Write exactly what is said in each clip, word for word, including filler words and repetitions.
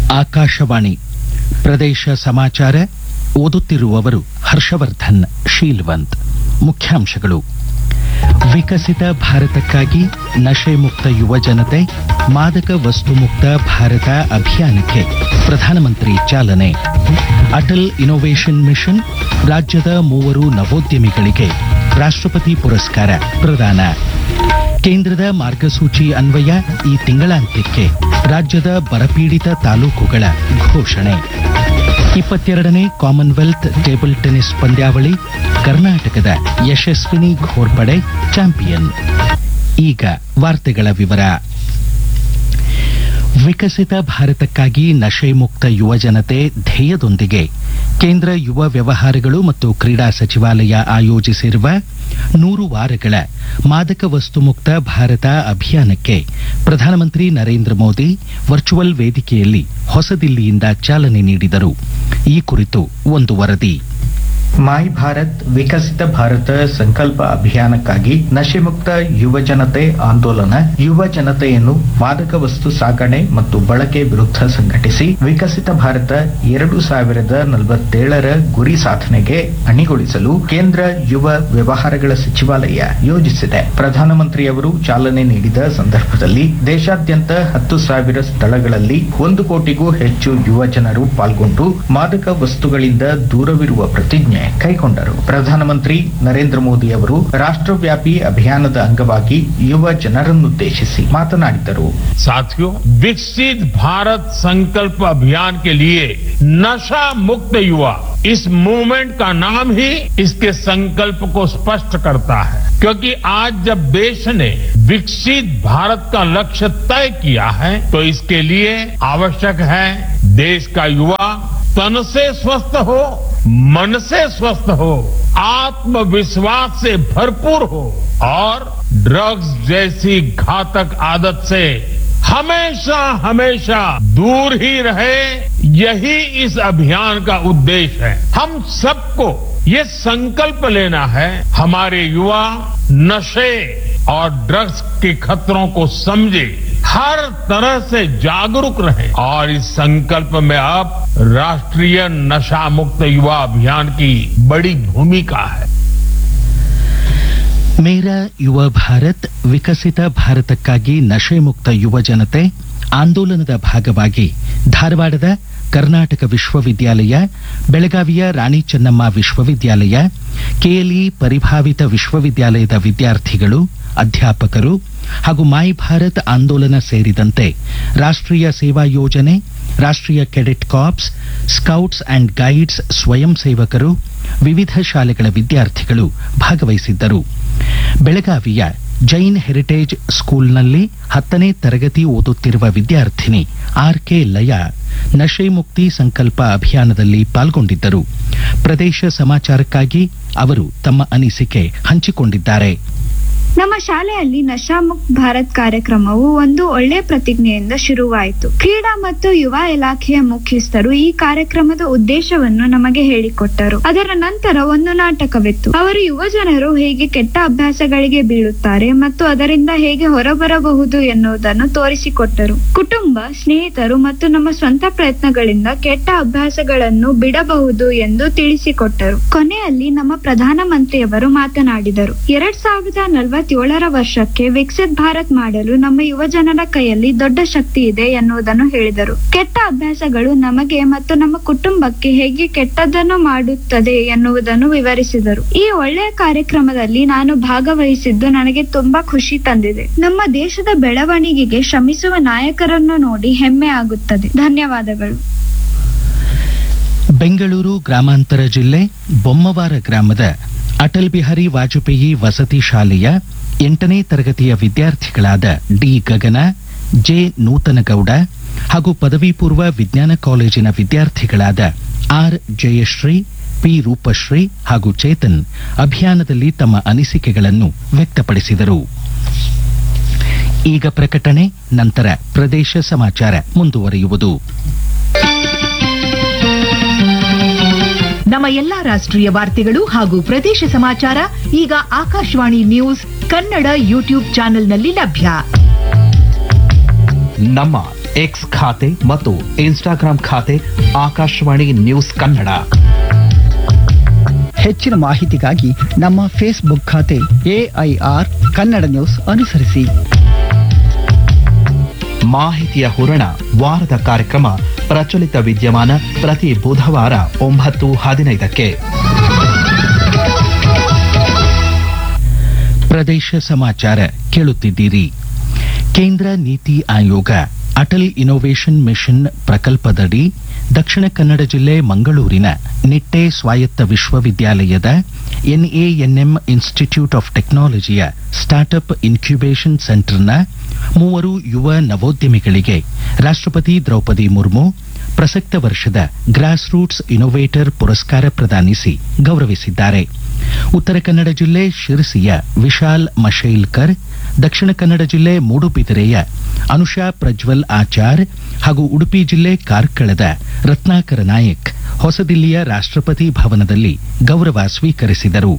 ಆಕಾಶವಾಣಿ ಪ್ರದೇಶ ಸಮಾಚಾರ ಓದುತ್ತಿರುವವರು ಹರ್ಷವರ್ಧನ್ ಶೀಲ್ವಂತ್. ಮುಖ್ಯಾಂಶಗಳು: ವಿಕಸಿತ ಭಾರತಕ್ಕಾಗಿ ನಶೆ ಮುಕ್ತ ಯುವ ಜನತೆ, ಮಾದಕ ವಸ್ತು ಮುಕ್ತ ಭಾರತ ಅಭಿಯಾನಕ್ಕೆ ಪ್ರಧಾನಮಂತ್ರಿ ಚಾಲನೆ. ಅಟಲ್ ಇನ್ನೋವೇಷನ್ ಮಿಷನ್, ರಾಜ್ಯದ ಮೂವರು ನವೋದ್ಯಮಿಗಳಿಗೆ ರಾಷ್ಟ್ರಪತಿ ಪುರಸ್ಕಾರ ಪ್ರದಾನ. ಕೇಂದ್ರದ ಮಾರ್ಗಸೂಚಿ ಅನ್ವಯ ಈ ತಿಂಗಳಾಂತ್ಯಕ್ಕೆ ರಾಜ್ಯದ ಬರಪೀಡಿತ ತಾಲೂಕುಗಳ ಘೋಷಣೆ. ಇಪ್ಪತ್ತೆರಡನೇ ಕಾಮನ್ವೆಲ್ತ್ ಟೇಬಲ್ ಟೆನ್ನಿಸ್ ಪಂದ್ಯಾವಳಿ, ಕರ್ನಾಟಕದ ಯಶಸ್ವಿನಿ ಘೋರ್ಪಡೆ ಚಾಂಪಿಯನ್. ಈಗ ವಾರ್ತೆಗಳ ವಿವರ. ವಿಕಸಿತ ಭಾರತಕ್ಕಾಗಿ ನಶೆ ಮುಕ್ತ ಯುವ ಜನತೆ ಧ್ಯೇಯದೊಂದಿಗೆ ಕೇಂದ್ರ ಯುವ ವ್ಯವಹಾರಗಳು ಮತ್ತು ಕ್ರೀಡಾ ಸಚಿವಾಲಯ ಆಯೋಜಿಸಿರುವ ನೂರು ವಾರಗಳ ಮಾದಕ ವಸ್ತು ಮುಕ್ತ ಭಾರತ ಅಭಿಯಾನಕ್ಕೆ ಪ್ರಧಾನಮಂತ್ರಿ ನರೇಂದ್ರ ಮೋದಿ ವರ್ಚುವಲ್ ವೇದಿಕೆಯಲ್ಲಿ ಹೊಸದಿಲ್ಲಿಯಿಂದ ಚಾಲನೆ ನೀಡಿದರು. ಈ ಕುರಿತು ಒಂದು ವರದಿ. ಮೈ ಭಾರತ್ ವಿಕಸಿತ ಭಾರತ ಸಂಕಲ್ಪ ಅಭಿಯಾನಕ್ಕಾಗಿ ನಶೆ ಮುಕ್ತ ಯುವ ಜನತೆ ಆಂದೋಲನ ಯುವ ಜನತೆಯನ್ನು ಮಾದಕ ವಸ್ತು ಸಾಗಣೆ ಮತ್ತು ಬಳಕೆ ವಿರುದ್ಧ ಸಂಘಟಿಸಿ ವಿಕಸಿತ ಭಾರತ ಎರಡು ಸಾವಿರದ ನಲವತ್ತೇಳರ ಗುರಿ ಸಾಧನೆಗೆ ಅಣಿಗೊಳಿಸಲು ಕೇಂದ್ರ ಯುವ ವ್ಯವಹಾರಗಳ ಸಚಿವಾಲಯ ಯೋಜಿಸಿದೆ. ಪ್ರಧಾನಮಂತ್ರಿಯವರು ಚಾಲನೆ ನೀಡಿದ ಸಂದರ್ಭದಲ್ಲಿ ದೇಶಾದ್ಯಂತ ಹತ್ತು ಸಾವಿರ ಸ್ಥಳಗಳಲ್ಲಿ ಒಂದು ಕೋಟಿಗೂ ಹೆಚ್ಚು ಯುವ ಜನರು ಪಾಲ್ಗೊಂಡು ಮಾದಕ ವಸ್ತುಗಳಿಂದ ದೂರವಿರುವ ಪ್ರತಿಜ್ಞೆ ಕೈಗೊಂಡರು. ಪ್ರಧಾನಮಂತ್ರಿ ನರೇಂದ್ರ ಮೋದಿ ಅವರು ರಾಷ್ಟ್ರವ್ಯಾಪಿ ಅಭಿಯಾನದ ಅಂಗವಾಗಿ ಯುವ ಜನರನ್ನುದ್ದೇಶಿಸಿ ಮಾತನಾಡಿದರು. साथियों, विकसित भारत संकल्प अभियान के लिए नशा मुक्त युवा, इस मूवमेंट का नाम ही इसके संकल्प को स्पष्ट करता है, क्योंकि आज जब देश ने विकसित भारत का लक्ष्य तय किया है तो इसके लिए आवश्यक है देश का युवा तन से स्वस्थ हो, मन से स्वस्थ हो, आत्मविश्वास से भरपूर हो और ड्रग्स जैसी घातक आदत से हमेशा हमेशा दूर ही रहे. यही इस अभियान का उद्देश्य है. हम सबको ये संकल्प लेना है, हमारे युवा नशे और ड्रग्स के खतरों को समझे, हर तरह से जागरूक रहे और इस संकल्प में अब राष्ट्रीय नशा मुक्त युवा अभियान की बड़ी भूमिका है. ಮೇರಾ ಯುವ ಭಾರತ್ ವಿಕಸಿತ ಭಾರತಕ್ಕಾಗಿ ನಶೆ ಮುಕ್ತ ಯುವ ಜನತೆ ಆಂದೋಲನದ ಭಾಗವಾಗಿ ಧಾರವಾಡದ ಕರ್ನಾಟಕ ವಿಶ್ವವಿದ್ಯಾಲಯ, ಬೆಳಗಾವಿಯ ರಾಣಿ ಚೆನ್ನಮ್ಮ ವಿಶ್ವವಿದ್ಯಾಲಯ, ಕೆಎಲ್ಇ ಪರಿಭಾವಿತ ವಿಶ್ವವಿದ್ಯಾಲಯದ ವಿದ್ಯಾರ್ಥಿಗಳು, ಅಧ್ಯಾಪಕರು ಹಾಗೂ ಮೈ ಭಾರತ್ ಆಂದೋಲನ ಸೇರಿದಂತೆ ರಾಷ್ಟ್ರೀಯ ಸೇವಾ ಯೋಜನೆ, ರಾಷ್ಟ್ರೀಯ cadet corps, scouts and guides ಸ್ವಯಂ ಸೇವಕರು, ವಿವಿಧ ಶಾಲೆಗಳ ವಿದ್ಯಾರ್ಥಿಗಳು ಭಾಗವಹಿಸಿದ್ದರು. ಬೆಳಗಾವಿಯ ಜೈನ್ ಹೆರಿಟೇಜ್ ಸ್ಕೂಲ್ನಲ್ಲಿ ಹತ್ತನೇ ತರಗತಿ ಓದುತ್ತಿರುವ ವಿದ್ಯಾರ್ಥಿನಿ ಆರ್ ಕೆ ಲಯಾ ನಶೆ ಮುಕ್ತಿ ಸಂಕಲ್ಪ ಅಭಿಯಾನದಲ್ಲಿ ಪಾಲ್ಗೊಂಡಿದ್ದರು. ಪ್ರದೇಶ ಸಮಾಚಾರಕ್ಕಾಗಿ ಅವರು ತಮ್ಮ ಅನಿಸಿಕೆ ಹಂಚಿಕೊಂಡಿದ್ದಾರೆ. ನಮ್ಮ ಶಾಲೆಯಲ್ಲಿ ನಶಾ ಮುಕ್ತ ಭಾರತ್ ಕಾರ್ಯಕ್ರಮವು ಒಂದು ಒಳ್ಳೆ ಪ್ರತಿಜ್ಞೆಯಿಂದ ಶುರುವಾಯಿತು. ಕ್ರೀಡಾ ಮತ್ತು ಯುವ ಇಲಾಖೆಯ ಮುಖ್ಯಸ್ಥರು ಈ ಕಾರ್ಯಕ್ರಮದ ಉದ್ದೇಶವನ್ನು ನಮಗೆ ಹೇಳಿಕೊಟ್ಟರು. ಅದರ ನಂತರ ಒಂದು ನಾಟಕವಿತ್ತು. ಅವರು ಯುವ ಜನರು ಹೇಗೆ ಕೆಟ್ಟ ಅಭ್ಯಾಸಗಳಿಗೆ ಬೀಳುತ್ತಾರೆ ಮತ್ತು ಅದರಿಂದ ಹೇಗೆ ಹೊರಬರಬಹುದು ಎನ್ನುವುದನ್ನು ತೋರಿಸಿಕೊಟ್ಟರು. ಕುಟುಂಬ, ಸ್ನೇಹಿತರು ಮತ್ತು ನಮ್ಮ ಸ್ವಂತ ಪ್ರಯತ್ನಗಳಿಂದ ಕೆಟ್ಟ ಅಭ್ಯಾಸಗಳನ್ನು ಬಿಡಬಹುದು ಎಂದು ತಿಳಿಸಿಕೊಟ್ಟರು. ಕೊನೆಯಲ್ಲಿ ನಮ್ಮ ಪ್ರಧಾನಮಂತ್ರಿಯವರು ಮಾತನಾಡಿದರು. ಎರಡ್ ಸಾವಿರದ ನಲವತ್ತ ಏಳರ ವರ್ಷಕ್ಕೆ ವಿಕಸಿತ್ ಭಾರತ್ ಮಾಡಲು ನಮ್ಮ ಯುವ ಜನರ ಕೈಯಲ್ಲಿ ದೊಡ್ಡ ಶಕ್ತಿ ಇದೆ ಎನ್ನುವುದನ್ನು ಹೇಳಿದರು. ಕೆಟ್ಟ ಅಭ್ಯಾಸಗಳು ನಮಗೆ ಮತ್ತು ನಮ್ಮ ಕುಟುಂಬಕ್ಕೆ ಹೇಗೆ ಕೆಟ್ಟದನ್ನು ಮಾಡುತ್ತದೆ ಎನ್ನುವುದನ್ನು ವಿವರಿಸಿದರು. ಈ ಒಳ್ಳೆಯ ಕಾರ್ಯಕ್ರಮದಲ್ಲಿ ನಾನು ಭಾಗವಹಿಸಿದ್ದು ನನಗೆ ತುಂಬಾ ಖುಷಿ ತಂದಿದೆ. ನಮ್ಮ ದೇಶದ ಬೆಳವಣಿಗೆಗೆ ಶ್ರಮಿಸುವ ನಾಯಕರನ್ನು ನೋಡಿ ಹೆಮ್ಮೆ ಆಗುತ್ತದೆ. ಧನ್ಯವಾದಗಳು. ಬೆಂಗಳೂರು ಗ್ರಾಮಾಂತರ ಜಿಲ್ಲೆ ಬೊಮ್ಮವಾರ ಗ್ರಾಮದ ಅಟಲ್ ಬಿಹಾರಿ ವಾಜಪೇಯಿ ವಸತಿ ಶಾಲೆಯ ಎಂಟನೇ ತರಗತಿಯ ವಿದ್ಯಾರ್ಥಿಗಳಾದ ಡಿ ಗಗನ, ಜೆ ನೂತನಗೌಡ ಹಾಗೂ ಪದವಿ ಪೂರ್ವ ವಿಜ್ಞಾನ ಕಾಲೇಜಿನ ವಿದ್ಯಾರ್ಥಿಗಳಾದ ಆರ್ ಜಯಶ್ರೀ, ಪಿ ರೂಪಶ್ರೀ ಹಾಗೂ ಚೇತನ್ ಅಭಿಯಾನದಲ್ಲಿ ತಮ್ಮ ಅನಿಸಿಕೆಗಳನ್ನು ವ್ಯಕ್ತಪಡಿಸಿದರು. ಈಗ ಪ್ರಕಟಣೆ, ನಂತರ ಪ್ರದೇಶ ಸಮಾಚಾರ ಮುಂದುವರಿಯುವುದು. ನಮ್ಮ ಎಲ್ಲಾ ರಾಷ್ಟ್ರೀಯ ವಾರ್ತೆಗಳು ಹಾಗೂ ಪ್ರದೇಶ ಸಮಾಚಾರ ಈಗ ಆಕಾಶವಾಣಿ ನ್ಯೂಸ್ ಕನ್ನಡ ಯೂಟ್ಯೂಬ್ ಚಾನೆಲ್ನಲ್ಲಿ ಲಭ್ಯ. ನಮ್ಮ ಎಕ್ಸ್ ಖಾತೆ ಮತ್ತು ಇನ್ಸ್ಟಾಗ್ರಾಂ ಖಾತೆ ಆಕಾಶವಾಣಿ ನ್ಯೂಸ್ ಕನ್ನಡ. ಹೆಚ್ಚಿನ ಮಾಹಿತಿಗಾಗಿ ನಮ್ಮ ಫೇಸ್ಬುಕ್ ಖಾತೆ ಎಐಆರ್ ಕನ್ನಡ ನ್ಯೂಸ್ ಅನುಸರಿಸಿ. ಮಾಹಿತಿಯ ಹೂರಣ ವಾರದ ಕಾರ್ಯಕ್ರಮ ಪ್ರಚಲಿತ ವಿದ್ಯಮಾನ ಪ್ರತಿ ಬುಧವಾರ ಒಂಬತ್ತು ಹದಿನೈದಕ್ಕೆ. ಪ್ರದೇಶ ಸಮಾಚಾರ ಕೇಳುತ್ತಿದ್ದೀರಿ. ಕೇಂದ್ರ ನೀತಿ ಆಯೋಗ ಅಟಲ್ ಇನ್ನೋವೇಷನ್ ಮಿಷನ್ ಪ್ರಕಲ್ಪದಡಿ ದಕ್ಷಿಣ ಕನ್ನಡ ಜಿಲ್ಲೆ ಮಂಗಳೂರಿನ ನಿಟ್ಟೆ ಸ್ವಾಯತ್ತ ವಿಶ್ವವಿದ್ಯಾಲಯದ ಎನ್ಎಎನ್ಎಂ ಇನ್ಸ್ಟಿಟ್ಯೂಟ್ ಆಫ್ ಟೆಕ್ನಾಲಜಿಯ ಸ್ಟಾರ್ಟ್ಅಪ್ ಇನ್ಕ್ಯುಬೇಷನ್ ಸೆಂಟರ್ನ ಮೂವರು ಯುವ ನವೋದ್ಯಮಿಗಳಿಗೆ ರಾಷ್ಟ್ರಪತಿ ದ್ರೌಪದಿ ಮುರ್ಮು ಪ್ರಸಕ್ತ ವರ್ಷದ ಗ್ರಾಸ್ ರೂಟ್ಸ್ ಇನ್ನೋವೇಟರ್ ಪುರಸ್ಕಾರ ಪ್ರದಾನಿಸಿ ಗೌರವಿಸಿದ್ದಾರೆ. ಉತ್ತರ ಕನ್ನಡ ಜಿಲ್ಲೆ ಶಿರಸಿಯ ವಿಶಾಲ್ ಮಶೈಲ್ಕರ್, ದಕ್ಷಿಣ ಕನ್ನಡ ಜಿಲ್ಲೆ ಮೂಡುಬಿದಿರೆಯ ಅನುಷಾ ಪ್ರಜ್ವಲ್ ಆಚಾರ್ ಹಾಗೂ ಉಡುಪಿ ಜಿಲ್ಲೆ ಕಾರ್ಕಳದ ರತ್ನಾಕರ ನಾಯಕ್ ಹೊಸದಿಲ್ಲಿಯ ರಾಷ್ಟ್ರಪತಿ ಭವನದಲ್ಲಿ ಗೌರವ ಸ್ವೀಕರಿಸಿದರು.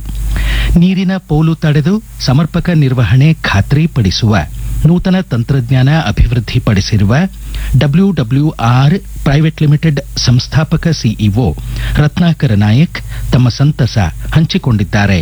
ನೀರಿನ ಪೋಲು ತಡೆದು ಸಮರ್ಪಕ ನಿರ್ವಹಣೆ ಖಾತ್ರಿಪಡಿಸುವ ನೂತನ ತಂತ್ರಜ್ಞಾನ ಅಭಿವೃದ್ಧಿಪಡಿಸಿರುವ ಡಬ್ಲ್ಯೂಡಬ್ಲ್ಯೂಆರ್ ಪ್ರೈವೇಟ್ ಲಿಮಿಟೆಡ್ ಸಂಸ್ಥಾಪಕ ಸಿಇಒ ರತ್ನಾಕರ ನಾಯಕ್ ತಮ್ಮ ಸಂತಸ ಹಂಚಿಕೊಂಡಿದ್ದಾರೆ.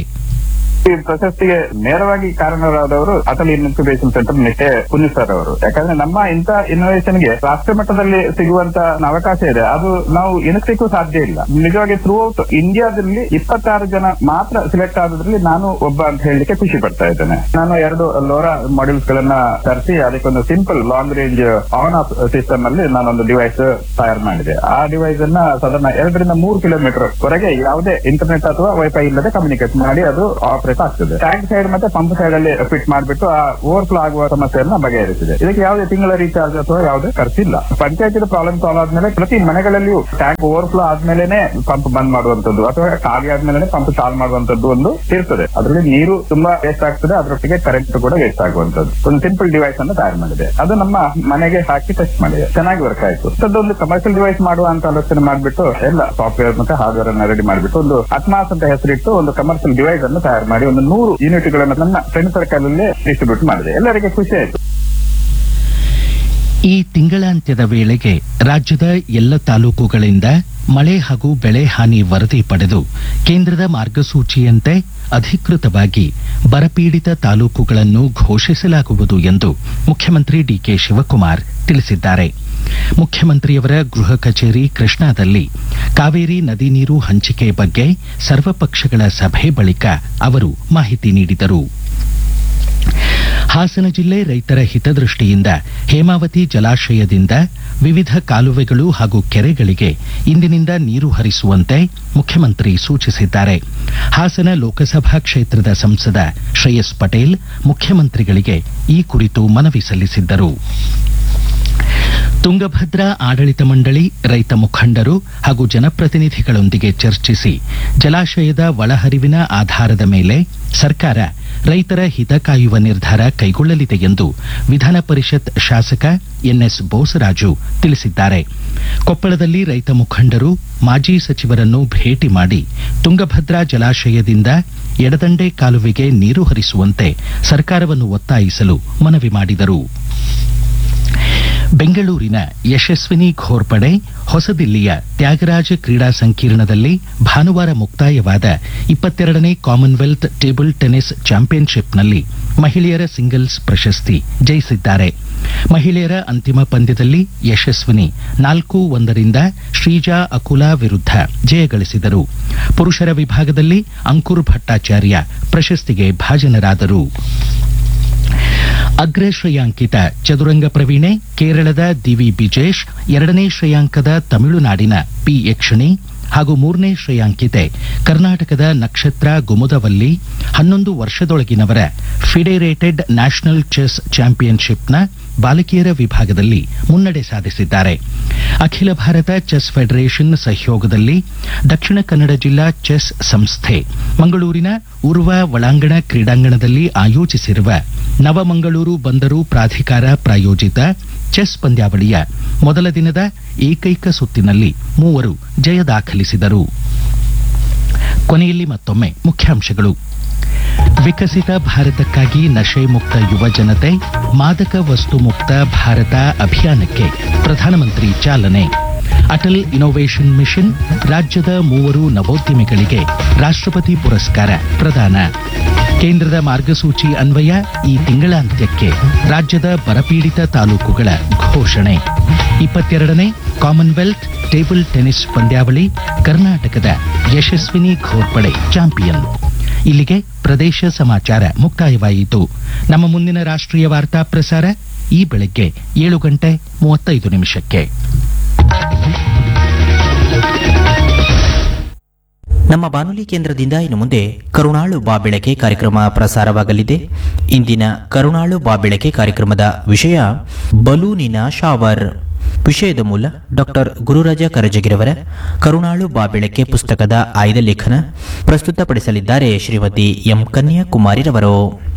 ಈ ಪ್ರಶಸ್ತಿಗೆ ನೇರವಾಗಿ ಕಾರಣರಾದವರು Atal incubation centre Nitte ಪುನಿ sir ಅವರು. ಯಾಕಂದ್ರೆ ನಮ್ಮ ಇಂಥ ಇನ್ನೋವೇಷನ್ ಗೆ ರಾಷ್ಟ್ರ ಮಟ್ಟದಲ್ಲಿ ಸಿಗುವಂತ ಅವಕಾಶ ಇದೆ, ಅದು ನಾವು ಎಣಿಸ್ಲಿಕ್ಕೂ ಸಾಧ್ಯ ಇಲ್ಲ. ನಿಜವಾಗಿ ಥ್ರೂ ಔಟ್ ಇಂಡಿಯಾದಲ್ಲಿ ಇಪ್ಪತ್ತಾರು ಜನ ಮಾತ್ರ ಸಿಲೆಕ್ಟ್ ಆದ್ರಲ್ಲಿ ನಾನು ಒಬ್ಬ ಅಂತ ಹೇಳಲಿಕ್ಕೆ ಖುಷಿ ಪಡ್ತಾ ಇದ್ದೇನೆ. ನಾನು ಎರಡು ಲೋರಾ ಮಾಡ್ಯೂಲ್ಸ್ ಗಳನ್ನ ತರಿಸಿ ಅದಕ್ಕೊಂದು simple long range on off system ಅಲ್ಲಿ ನಾನೊಂದು ಡಿವೈಸ್ ತಯಾರು ಮಾಡಿದೆ. ಆ ಡಿವೈಸ್ ಅನ್ನ ಸಾಧಾರಣ ಎರಡರಿಂದ ಮೂರು ಕಿಲೋಮೀಟರ್ ವರೆಗೆ ಯಾವುದೇ ಇಂಟರ್ನೆಟ್ ಅಥವಾ ವೈಫೈ ಇಲ್ಲದೆ ಕಮ್ಯುನಿಕೇಟ್ ಮಾಡಿ ಅದು ಆಪರೇಟ್ ಆಗ್ತದೆ. ಟ್ಯಾಂಕ್ ಸೈಡ್ ಮತ್ತೆ ಪಂಪ್ ಸೈಡ್ ಅಲ್ಲಿ ಫಿಟ್ ಮಾಡಿಬಿಟ್ಟು ಆ ಓವರ್ಫ್ಲೋ ಆಗುವ ಸಮಸ್ಯೆಯನ್ನ ಬಗೆಹರಿಸಿದೆ. ಇದಕ್ಕೆ ಯಾವುದೇ ತಿಂಗಳ ರೀಚಾರ್ಜ್ ಅಥವಾ ಯಾವುದೇ ಖರ್ಚಿಲ್ಲ. ಪಂಚಾಯತ್ ಪ್ರಾಬ್ಲಮ್ ಸಾಲ್ವ್ ಆದ್ಮೇಲೆ ಪ್ರತಿ ಮನೆಗಳಲ್ಲಿಯೂ ಟ್ಯಾಂಕ್ ಓವರ್ಫ್ಲೋ ಆದ್ಮೇಲೆ ಪಂಪ್ ಬಂದ್ ಮಾಡುವಂತದ್ದು ಅಥವಾ ಖಾಲಿ ಆದ್ಮೇಲೆ ಪಂಪ್ ಚಾಲು ಮಾಡುವಂತದ್ದು ಒಂದು ಇರ್ತದೆ. ಅದರಲ್ಲಿ ನೀರು ತುಂಬಾ ವೇಸ್ಟ್ ಆಗ್ತದೆ, ಅದರೊಟ್ಟಿಗೆ ಕರೆಂಟ್ ಕೂಡ ವೇಸ್ಟ್ ಆಗುವಂತದ್ದು ಒಂದು ಸಿಂಪಲ್ ಡಿವೈಸ್ ಅನ್ನು ತಯಾರು ಮಾಡಿದೆ. ಅದು ನಮ್ಮ ಮನೆಗೆ ಹಾಕಿ ಟೆಸ್ಟ್ ಮಾಡಿದೆ, ಚೆನ್ನಾಗಿ ವರ್ಕ್ ಆಯ್ತು. ಒಂದು ಕಮರ್ಷಿಯಲ್ ಡಿವೈಸ್ ಮಾಡುವ ಅಂತ ಆಲೋಚನೆ ಮಾಡಿಬಿಟ್ಟು ಎಲ್ಲ ಸಾಫ್ಟ್ವೇರ್ ಮತ್ತೆ ಹಾರ್ಡ್ವೇರ್ ಅನ್ನ ರೆಡಿ ಮಾಡಿಬಿಟ್ಟು ಒಂದು ಅಟ್ಮಾಸ್ ಅಂತ ಹೆಸರಿಟ್ಟು ಒಂದು ಕಮರ್ಷಿಯಲ್ ಡಿವೈಸ್ ಅನ್ನು ತಯಾರು ಮಾಡಿ ಒಂದು ನೂರು ಯೂನಿಟ್ಗಳನ್ನು ನನ್ನ ಫ್ರೆಂಡ್ ಸರ್ಕಲ್ ಅಲ್ಲೇ ಡಿಸ್ಟ್ರಿಬ್ಯೂಟ್ ಮಾಡಿದೆ. ಎಲ್ಲರಿಗೆ ಖುಷಿ ಆಯಿತು. ಈ ತಿಂಗಳಾಂತ್ಯದ ವೇಳೆಗೆ ರಾಜ್ಯದ ಎಲ್ಲ ತಾಲೂಕುಗಳಿಂದ ಮಳೆ ಹಾಗೂ ಬೆಳೆ ಹಾನಿ ವರದಿ ಪಡೆದು ಕೇಂದ್ರದ ಮಾರ್ಗಸೂಚಿಯಂತೆ ಅಧಿಕೃತವಾಗಿ ಬರಪೀಡಿತ ತಾಲೂಕುಗಳನ್ನು ಘೋಷಿಸಲಾಗುವುದು ಎಂದು ಮುಖ್ಯಮಂತ್ರಿ ಡಿಕೆ ಶಿವಕುಮಾರ್ ತಿಳಿಸಿದ್ದಾರೆ. ಮುಖ್ಯಮಂತ್ರಿಯವರ ಗೃಹ ಕಚೇರಿ ಕೃಷ್ಣಾದಲ್ಲಿ ಕಾವೇರಿ ನದಿ ನೀರು ಹಂಚಿಕೆ ಬಗ್ಗೆ ಸರ್ವಪಕ್ಷಗಳ ಸಭೆ ಬಳಿಕ ಅವರು ಮಾಹಿತಿ ನೀಡಿದರು. ಹಾಸನ ಜಿಲ್ಲೆ ರೈತರ ಹಿತದೃಷ್ಟಿಯಿಂದ ಹೇಮಾವತಿ ಜಲಾಶಯದಿಂದ ವಿವಿಧ ಕಾಲುವೆಗಳು ಹಾಗೂ ಕೆರೆಗಳಿಗೆ ಇಂದಿನಿಂದ ನೀರು ಹರಿಸುವಂತೆ ಮುಖ್ಯಮಂತ್ರಿ ಸೂಚಿಸಿದ್ದಾರೆ. ಹಾಸನ ಲೋಕಸಭಾ ಕ್ಷೇತ್ರದ ಸಂಸದ ಶ್ರೇಯಸ್ ಪಟೇಲ್ ಮುಖ್ಯಮಂತ್ರಿಗಳಿಗೆ ಈ ಕುರಿತು ಮನವಿ ಸಲ್ಲಿಸಿದ್ದರು. ತುಂಗಭದ್ರಾ ಆಡಳಿತ ಮಂಡಳಿ ರೈತ ಮುಖಂಡರು ಹಾಗೂ ಜನಪ್ರತಿನಿಧಿಗಳೊಂದಿಗೆ ಚರ್ಚಿಸಿ ಜಲಾಶಯದ ಒಳಹರಿವಿನ ಆಧಾರದ ಮೇಲೆ ಸರ್ಕಾರ ರೈತರ ಹಿತ ಕಾಯುವ ನಿರ್ಧಾರ ಕೈಗೊಳ್ಳಲಿದೆ ಎಂದು ವಿಧಾನ ಪರಿಷತ್ ಶಾಸಕ ಎನ್ಎಸ್ ಬೋಸರಾಜು ತಿಳಿಸಿದ್ದಾರೆ. ಕೊಪ್ಪಳದಲ್ಲಿ ರೈತ ಮುಖಂಡರು ಮಾಜಿ ಸಚಿವರನ್ನು ಭೇಟಿ ಮಾಡಿ ತುಂಗಭದ್ರಾ ಜಲಾಶಯದಿಂದ ಎಡದಂಡೆ ಕಾಲುವೆಗೆ ನೀರು ಹರಿಸುವಂತೆ ಸರ್ಕಾರವನ್ನು ಒತ್ತಾಯಿಸಲು ಮನವಿ ಮಾಡಿದರು. ಬೆಂಗಳೂರಿನ ಯಶಸ್ವಿನಿ ಘೋರ್ಪಡೆ ಹೊಸದಿಲ್ಲಿಯ ತ್ಯಾಗರಾಜ ಕ್ರೀಡಾ ಸಂಕೀರ್ಣದಲ್ಲಿ ಭಾನುವಾರ ಮುಕ್ತಾಯವಾದ ಇಪ್ಪತ್ತೆರಡನೇ ಕಾಮನ್ವೆಲ್ತ್ ಟೇಬಲ್ ಟೆನ್ನಿಸ್ ಚಾಂಪಿಯನ್ಶಿಪ್ನಲ್ಲಿ ಮಹಿಳೆಯರ ಸಿಂಗಲ್ಸ್ ಪ್ರಶಸ್ತಿ ಜಯಿಸಿದ್ದಾರೆ. ಮಹಿಳೆಯರ ಅಂತಿಮ ಪಂದ್ಯದಲ್ಲಿ ಯಶಸ್ವಿನಿ ನಾಲ್ಕು ಒಂದರಿಂದ ಶ್ರೀಜಾ ಅಕುಲಾ ವಿರುದ್ಧ ಜಯಗಳಿಸಿದರು. ಪುರುಷರ ವಿಭಾಗದಲ್ಲಿ ಅಂಕುರ್ ಭಟ್ಟಾಚಾರ್ಯ ಪ್ರಶಸ್ತಿಗೆ ಭಾಜನರಾದರು. ಅಗ್ರ ಶ್ರೇಯಾಂಕಿತ ಚದುರಂಗ ಪ್ರವೀಣೆ ಕೇರಳದ ದಿವಿ ಬಿಜೇಶ್, ಎರಡನೇ ಶ್ರೇಯಾಂಕದ ತಮಿಳುನಾಡಿನ ಪಿ ಯಕ್ಷಿಣಿ ಹಾಗೂ ಮೂರನೇ ಶ್ರೇಯಾಂಕಿತೆ ಕರ್ನಾಟಕದ ನಕ್ಷತ್ರ ಗುಮುದವಲ್ಲಿ ಹನ್ನೊಂದು ವರ್ಷದೊಳಗಿನವರ ಫಿಡೆರೇಟೆಡ್ ನ್ಯಾಷನಲ್ ಚೆಸ್ ಚಾಂಪಿಯನ್ಶಿಪ್ನ ಬಾಲಕಿಯರ ವಿಭಾಗದಲ್ಲಿ ಮುನ್ನಡೆ ಸಾಧಿಸಿದ್ದಾರೆ. ಅಖಿಲ ಭಾರತ ಚೆಸ್ ಫೆಡರೇಷನ್ ಸಹಯೋಗದಲ್ಲಿ ದಕ್ಷಿಣ ಕನ್ನಡ ಜಿಲ್ಲಾ ಚೆಸ್ ಸಂಸ್ಥೆ ಮಂಗಳೂರಿನ ಉರ್ವ ಒಳಾಂಗಣ ಕ್ರೀಡಾಂಗಣದಲ್ಲಿ ಆಯೋಜಿಸಿರುವ ನವಮಂಗಳೂರು ಬಂದರು ಪ್ರಾಧಿಕಾರ ಪ್ರಾಯೋಜಿತ ಚೆಸ್ ಪಂದ್ಯಾವಳಿಯ ಮೊದಲ ದಿನದ ಏಕೈಕ ಸುತ್ತಿನಲ್ಲಿ ಮೂವರು ಜಯ ದಾಖಲಿಸಿದರು. ಕೊನೆಯಲ್ಲಿ ಮತ್ತೊಮ್ಮೆ ಮುಖ್ಯಾಂಶಗಳು. ವಿಕಸಿತ ಭಾರತಕ್ಕಾಗಿ ನಶೆ ಮುಕ್ತ ಯುವ ಜನತೆ ಮಾದಕ ವಸ್ತು ಮುಕ್ತ ಭಾರತ ಅಭಿಯಾನಕ್ಕೆ ಪ್ರಧಾನಮಂತ್ರಿ ಚಾಲನೆ. ಅಟಲ್ ಇನ್ನೋವೇಷನ್ ಮಿಷನ್ ರಾಜ್ಯದ ಮೂವರು ನವೋದ್ಯಮಿಗಳಿಗೆ ರಾಷ್ಟ್ರಪತಿ ಪುರಸ್ಕಾರ ಪ್ರದಾನ. ಕೇಂದ್ರದ ಮಾರ್ಗಸೂಚಿ ಅನ್ವಯ ಈ ತಿಂಗಳಾಂತ್ಯಕ್ಕೆ ರಾಜ್ಯದ ಬರಪೀಡಿತ ತಾಲೂಕುಗಳ ಘೋಷಣೆ. ಇಪ್ಪತ್ತೆರಡನೇ ಕಾಮನ್ವೆಲ್ತ್ ಟೇಬಲ್ ಟೆನ್ನಿಸ್ ಪಂದ್ಯಾವಳಿ ಕರ್ನಾಟಕದ ಯಶಸ್ವಿನಿ ಘೋರ್ಪಡೆ ಚಾಂಪಿಯನ್. ಇಲ್ಲಿಗೆ ಪ್ರದೇಶ ಸಮಾಚಾರ ಮುಕ್ತಾಯವಾಯಿತು. ನಮ್ಮ ಮುಂದಿನ ರಾಷ್ಟ್ರೀಯ ವಾರ್ತಾ ಪ್ರಸಾರ ಈ ಬೆಳಗ್ಗೆ ಏಳು ಗಂಟೆ ಮೂವತ್ತೈದು ನಿಮಿಷಕ್ಕೆ. ನಮ್ಮ ಬಾನುಲಿ ಕೇಂದ್ರದಿಂದ ಇನ್ನು ಮುಂದೆ ಕರುಣಾಳು ಬಾ ಬೆಳಕೆ ಕಾರ್ಯಕ್ರಮ ಪ್ರಸಾರವಾಗಲಿದೆ. ಇಂದಿನ ಕರುಣಾಳು ಬಾ ಬೆಳಕೆ ಕಾರ್ಯಕ್ರಮದ ವಿಷಯ ಬಲೂನಿನ ಶಾವರ್. ವಿಷಯದ ಮೂಲ ಡಾಕ್ಟರ್ ಗುರುರಾಜ ಕರಜಗಿರವರ ಕರುಣಾಳು ಬಾ ಬೆಳಕೆ ಪುಸ್ತಕದ ಆಯ್ದ ಲೇಖನ ಪ್ರಸ್ತುತಪಡಿಸಲಿದ್ದಾರೆ ಶ್ರೀಮತಿ ಎಂ ಕನ್ಯಾಕುಮಾರಿರವರು.